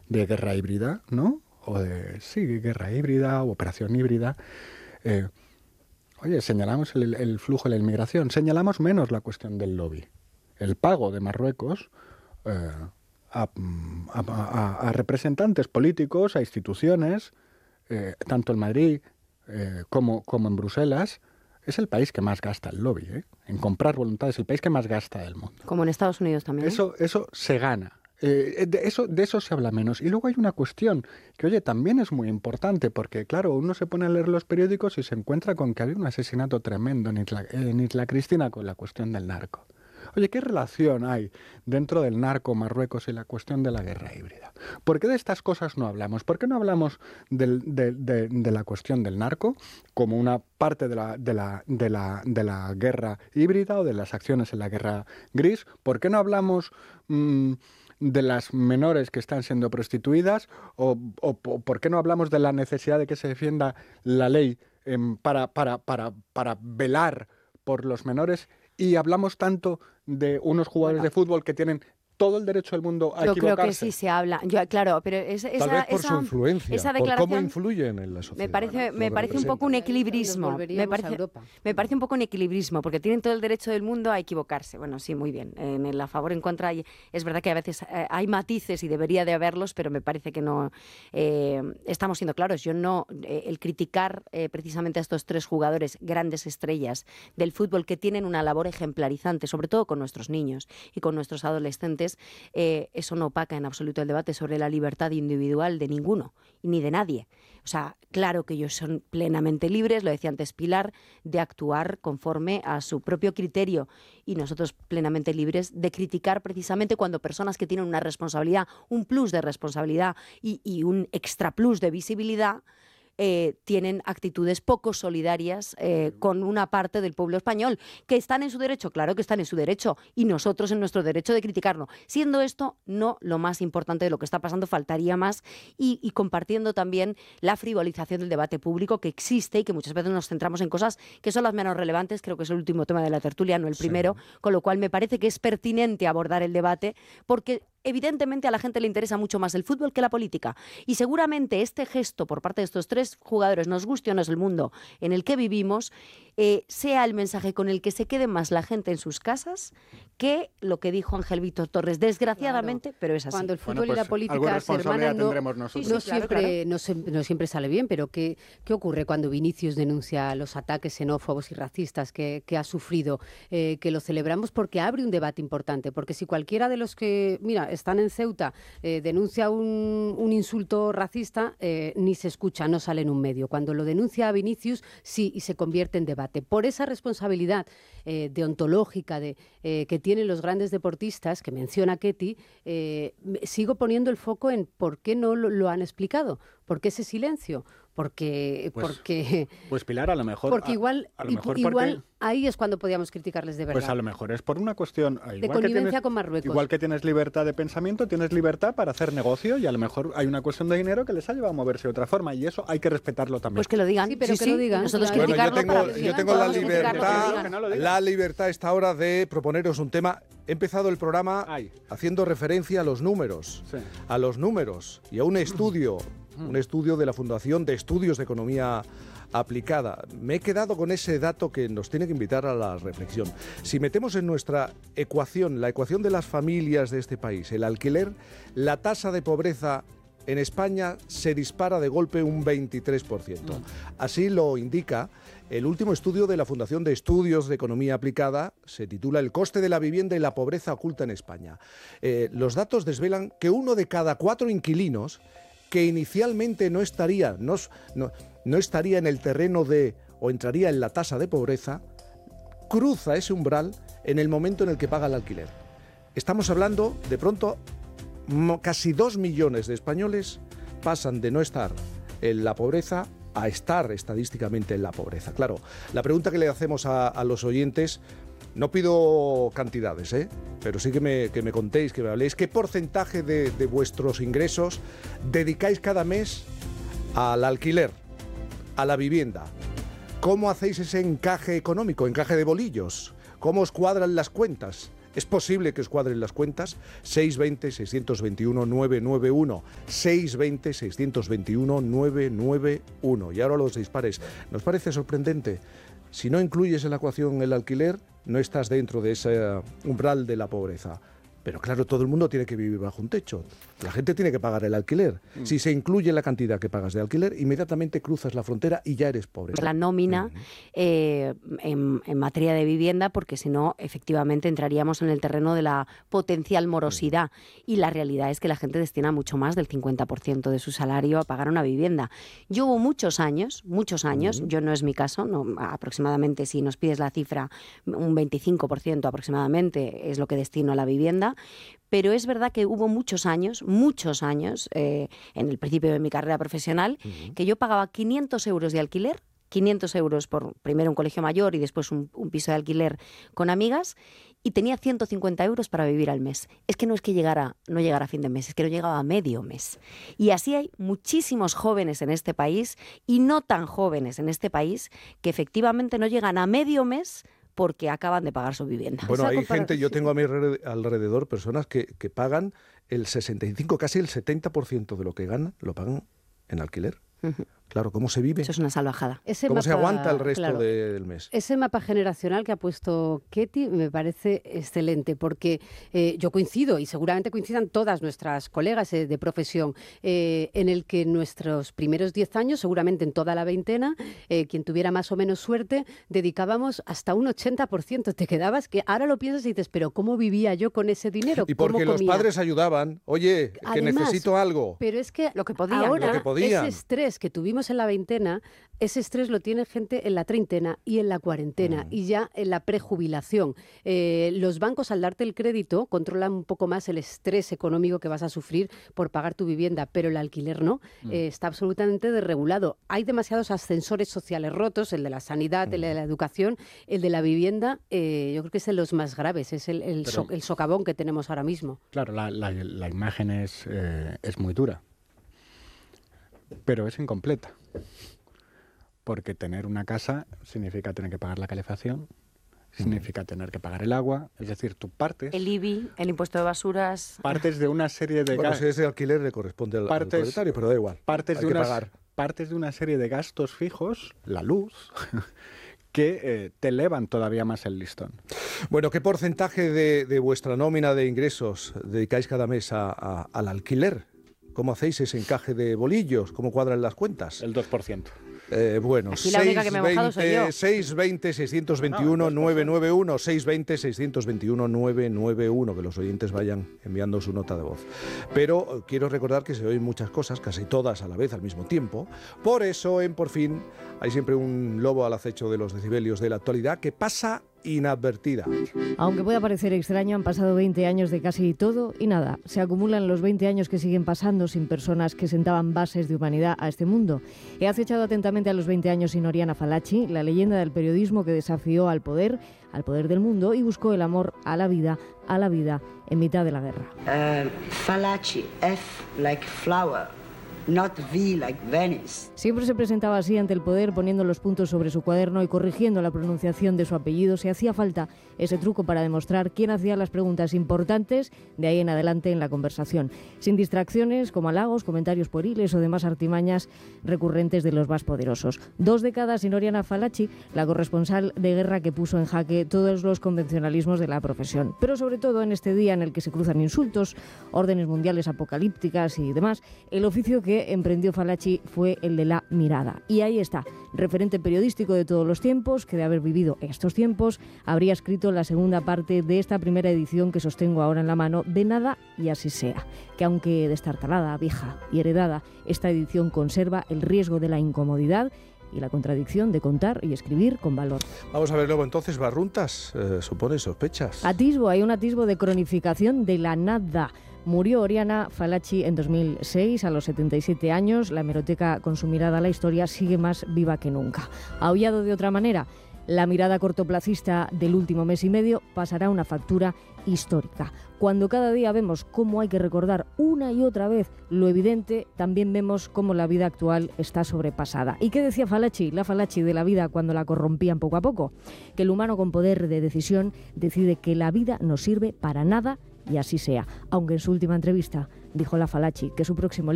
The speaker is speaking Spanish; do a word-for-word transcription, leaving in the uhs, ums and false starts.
de guerra híbrida, ¿no? O de, sí, guerra híbrida o operación híbrida. Eh, oye, señalamos el, el flujo de la inmigración, señalamos menos la cuestión del lobby. El pago de Marruecos eh, a, a, a, a representantes políticos, a instituciones, eh, tanto en Madrid eh, como, como en Bruselas, es el país que más gasta el lobby, ¿eh? En comprar voluntades, el país que más gasta del mundo. Como en Estados Unidos también. Eso, eso se gana. Eh, de, eso, de eso se habla menos. Y luego hay una cuestión que, oye, también es muy importante, porque, claro, uno se pone a leer los periódicos y se encuentra con que había un asesinato tremendo en Isla, en Isla Cristina con la cuestión del narco. Oye, ¿qué relación hay dentro del narco Marruecos y la cuestión de la guerra híbrida? ¿Por qué de estas cosas no hablamos? ¿Por qué no hablamos del, de, de, de la cuestión del narco como una parte de la, de, la, de, la, de la guerra híbrida o de las acciones en la guerra gris? ¿Por qué no hablamos mmm, de las menores que están siendo prostituidas? ¿O, o por qué no hablamos de la necesidad de que se defienda la ley eh, para, para, para, para velar por los menores? Y hablamos tanto de unos jugadores bueno. de fútbol que tienen todo el derecho del mundo a yo equivocarse. Yo creo que sí se habla. Yo, claro, pero es, esa, Tal vez por esa, su influencia, esa por cómo influyen en la sociedad. Me parece, me parece un poco un equilibrismo. Me parece, me parece un poco un equilibrismo, porque tienen todo el derecho del mundo a equivocarse. Bueno, sí, muy bien. En el a favor, en contra, hay, es verdad que a veces eh, hay matices y debería de haberlos, pero me parece que no eh, estamos siendo claros. Yo no, eh, el criticar eh, precisamente a estos tres jugadores, grandes estrellas del fútbol, que tienen una labor ejemplarizante, sobre todo con nuestros niños y con nuestros adolescentes, eh, eso no opaca en absoluto el debate sobre la libertad individual de ninguno, ni de nadie. O sea, claro que ellos son plenamente libres, lo decía antes Pilar, de actuar conforme a su propio criterio, y nosotros plenamente libres de criticar precisamente cuando personas que tienen una responsabilidad, un plus de responsabilidad y, y un extra plus de visibilidad, Eh, tienen actitudes poco solidarias eh, con una parte del pueblo español, que están en su derecho, claro que están en su derecho, y nosotros en nuestro derecho de criticarlo. Siendo esto no lo más importante de lo que está pasando, faltaría más, y, y compartiendo también la frivolización del debate público que existe y que muchas veces nos centramos en cosas que son las menos relevantes. Creo que es el último tema de la tertulia, no el primero, sí. Con lo cual me parece que es pertinente abordar el debate, porque evidentemente a la gente le interesa mucho más el fútbol que la política, y seguramente este gesto por parte de estos tres jugadores, nos guste o no es el mundo en el que vivimos, eh, sea el mensaje con el que se quede más la gente en sus casas que lo que dijo Ángel Víctor Torres, desgraciadamente, claro, pero es así. Cuando el fútbol bueno, pues, y la política se hermanan, no, no, sí, no, sí, siempre, claro, claro. No, se, no siempre sale bien, pero ¿qué, qué ocurre cuando Vinicius denuncia los ataques xenófobos y racistas que, que ha sufrido? Eh, que lo celebramos porque abre un debate importante, porque si cualquiera de los que, mira, están en Ceuta, eh, denuncia un, un insulto racista, eh, ni se escucha, no sale en un medio. Cuando lo denuncia a Vinicius, sí, y se convierte en debate. Por esa responsabilidad eh, deontológica de, eh, que tienen los grandes deportistas, que menciona Ketty, eh, sigo poniendo el foco en por qué no lo, lo han explicado, por qué ese silencio. Porque, pues, porque, pues Pilar, a lo mejor... Porque igual, a, a lo mejor igual porque, ahí es cuando podíamos criticarles de verdad. Pues a lo mejor es por una cuestión... Igual de connivencia que tienes, con Marruecos. Igual que tienes libertad de pensamiento, tienes libertad para hacer negocio, y a lo mejor hay una cuestión de dinero que les ha llevado a moverse de otra forma, y eso hay que respetarlo también. Pues que lo digan. Sí, pero sí, que sí. lo digan. Nosotros Claro. Bueno, yo tengo, para yo tengo la libertad, libertad, la libertad a esta hora de proponeros un tema. He empezado el programa Ay. haciendo referencia a los números, sí. a los números y a un estudio, un estudio de la Fundación de Estudios de Economía Aplicada. Me he quedado con ese dato que nos tiene que invitar a la reflexión. Si metemos en nuestra ecuación, la ecuación de las familias de este país, el alquiler, la tasa de pobreza en España se dispara de golpe un veintitrés por ciento. Así lo indica el último estudio de la Fundación de Estudios de Economía Aplicada, se titula El coste de la vivienda y la pobreza oculta en España. Eh, los datos desvelan que uno de cada cuatro inquilinos que inicialmente no estaría, no, no, no estaría en el terreno de, o entraría en la tasa de pobreza, cruza ese umbral en el momento en el que paga el alquiler. Estamos hablando, de pronto, casi dos millones de españoles pasan de no estar en la pobreza a estar estadísticamente en la pobreza. Claro, la pregunta que le hacemos a, a los oyentes, no pido cantidades, ¿eh? pero sí que me, que me contéis, que me habléis, ¿qué porcentaje de, de vuestros ingresos dedicáis cada mes al alquiler, a la vivienda? ¿Cómo hacéis ese encaje económico, encaje de bolillos? ¿Cómo os cuadran las cuentas Es posible que os cuadren las cuentas. seis veinte, seiscientos veintiuno, nueve nueve uno. seis veinte, seiscientos veintiuno, nueve nueve uno. Y ahora los dispares. ¿Nos parece sorprendente? Si no incluyes en la ecuación el alquiler, no estás dentro de ese umbral de la pobreza. Pero claro, todo el mundo tiene que vivir bajo un techo. La gente tiene que pagar el alquiler. Mm. Si se incluye la cantidad que pagas de alquiler, inmediatamente cruzas la frontera y ya eres pobre. La nómina mm. eh, en, en materia de vivienda, porque si no, efectivamente entraríamos en el terreno de la potencial morosidad. Mm. Y la realidad es que la gente destina mucho más del cincuenta por ciento de su salario a pagar una vivienda. Yo hubo muchos años, muchos años, mm. yo no es mi caso, no, aproximadamente, si nos pides la cifra, un veinticinco por ciento aproximadamente es lo que destino a la vivienda. Pero es verdad que hubo muchos años, muchos años, eh, en el principio de mi carrera profesional, uh-huh. que yo pagaba quinientos euros de alquiler, quinientos euros por primero un colegio mayor y después un, un piso de alquiler con amigas, y tenía ciento cincuenta euros para vivir al mes. Es que no es que llegara, no llegara a fin de mes, es que no llegaba a medio mes. Y así hay muchísimos jóvenes en este país, y no tan jóvenes en este país, que efectivamente no llegan a medio mes porque acaban de pagar su vivienda. Bueno, hay gente, yo tengo a mi alrededor personas que, que pagan el sesenta y cinco, casi el setenta por ciento de lo que ganan, lo pagan en alquiler. Uh-huh. Claro, ¿cómo se vive? Eso es una salvajada. Ese ¿Cómo mapa, se aguanta el resto claro, de, del mes? Ese mapa generacional que ha puesto Ketty me parece excelente, porque eh, yo coincido, y seguramente coincidan todas nuestras colegas eh, de profesión, eh, en el que en nuestros primeros diez años, seguramente en toda la veintena, eh, quien tuviera más o menos suerte, dedicábamos hasta un ochenta por ciento. Te quedabas que ahora lo piensas y dices, pero ¿cómo vivía yo con ese dinero? Y porque los padres ayudaban, oye, que Además, necesito algo. Pero es que lo que podían, ahora lo que podían. Ese estrés que tuvimos en la veintena, ese estrés lo tiene gente en la treintena y en la cuarentena mm. y ya en la prejubilación. Eh, los bancos, al darte el crédito, controlan un poco más el estrés económico que vas a sufrir por pagar tu vivienda, pero el alquiler no, mm. eh, está absolutamente desregulado. Hay demasiados ascensores sociales rotos, el de la sanidad, mm. el de la educación, el de la vivienda, eh, yo creo que es de los más graves, es el, el, pero, so, el socavón que tenemos ahora mismo. Claro, la, la, la imagen es, eh, es muy dura, pero es incompleta. Porque tener una casa significa tener que pagar la calefacción, significa tener que pagar el agua, es decir, tú partes... El I B I, el impuesto de basuras... Partes de una serie de... Bueno, si ese alquiler le corresponde al, partes, al propietario, pero da igual, partes hay de que unas, pagar. Partes de una serie de gastos fijos, la luz, que eh, te elevan todavía más el listón. Bueno, ¿qué porcentaje de, de vuestra nómina de ingresos dedicáis cada mes a, a, al alquiler? ¿Cómo hacéis ese encaje de bolillos? ¿Cómo cuadran las cuentas? El dos por ciento. Eh, bueno, Aquí la única que me he mojado soy yo. seis veinte, seiscientos veintiuno, nueve nueve uno, seis veinte, seiscientos veintiuno, nueve nueve uno, que los oyentes vayan enviando su nota de voz. Pero quiero recordar que se oyen muchas cosas, casi todas a la vez, al mismo tiempo. Por eso, en Por Fin, hay siempre un lobo al acecho de los decibelios de la actualidad que pasa inadvertida. Aunque pueda parecer extraño, han pasado veinte años de casi todo y nada. Se acumulan los veinte años que siguen pasando sin personas que sentaban bases de humanidad a este mundo. He acechado atentamente a los veinte años sin Oriana Fallaci, la leyenda del periodismo que desafió al poder, al poder del mundo, y buscó el amor a la vida, a la vida, en mitad de la guerra. Uh, Fallaci, F like flower. Not V like Venice. Siempre se presentaba así ante el poder, poniendo los puntos sobre su cuaderno y corrigiendo la pronunciación de su apellido si hacía falta ese truco para demostrar quién hacía las preguntas importantes de ahí en adelante en la conversación, sin distracciones como halagos, comentarios pueriles o demás artimañas recurrentes de los más poderosos. Dos décadas sin Oriana Fallaci, la corresponsal de guerra que puso en jaque todos los convencionalismos de la profesión. Pero sobre todo en este día en el que se cruzan insultos, órdenes mundiales apocalípticas y demás, el oficio que emprendió Fallaci fue el de la mirada. Y ahí está, referente periodístico de todos los tiempos, que de haber vivido estos tiempos, habría escrito la segunda parte de esta primera edición que sostengo ahora en la mano, de Nada y así sea. Que aunque destartalada, vieja y heredada, esta edición conserva el riesgo de la incomodidad y la contradicción de contar y escribir con valor. Vamos a ver luego entonces, Barruntas, eh, supone sospechas. Atisbo, hay un atisbo de cronificación de la nada. Murió Oriana Fallaci en dos mil seis, a los setenta y siete años. La hemeroteca, con su mirada a la historia, sigue más viva que nunca. ¿Ha aullado de otra manera? La mirada cortoplacista del último mes y medio pasará una factura histórica. Cuando cada día vemos cómo hay que recordar una y otra vez lo evidente, también vemos cómo la vida actual está sobrepasada. ¿Y qué decía Falachi, la Falachi de la vida cuando la corrompían poco a poco? Que el humano con poder de decisión decide que la vida no sirve para nada y así sea. Aunque en su última entrevista dijo la Falachi que su próximo